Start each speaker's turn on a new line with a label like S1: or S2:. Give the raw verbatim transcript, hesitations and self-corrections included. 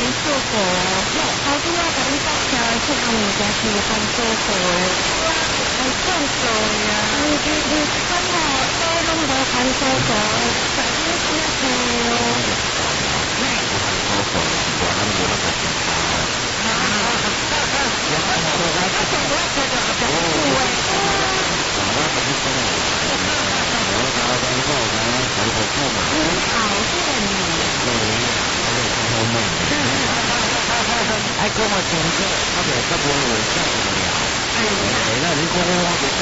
S1: 你做过，后边我甲你搭车去安物件是很做过的，很做过呀。你你你看哦，都拢无很做过，十年前的哦。我很做过，我还没有那个钱包。啊，我很做过，我做我做就比较酷诶。我不是说我，我搞搞搞搞，搞搞搞嘛。好骗你。哎，跟我前个，我哋根本會真係聊。係啦，你講我